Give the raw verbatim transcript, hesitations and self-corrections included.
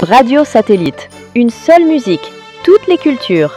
Radio Satellite, une seule musique, toutes les cultures.